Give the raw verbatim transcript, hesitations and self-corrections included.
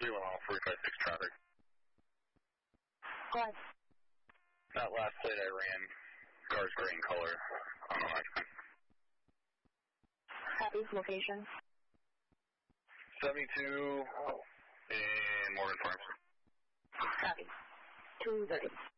three one all, four five six traffic. Go ahead. That last plate I ran, car's gray in color on the last. Copy. Location. seventy-two in Morgan Farms. Copy. two thirty.